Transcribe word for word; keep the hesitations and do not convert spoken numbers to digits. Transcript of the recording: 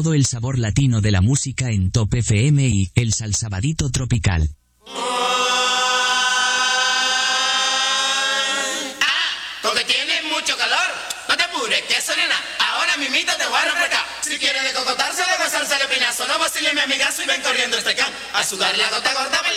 todo el sabor latino de la música en Top F M y El Salsabadito Tropical. Porque tienes mucho calor. No te apures, que eso nena. Ahora mimito te voy a refrescar. Si quieres de cocotarse, de gozarse de pinazo. No vacile mi amigazo y ven corriendo este can. A sudar la gota gorda.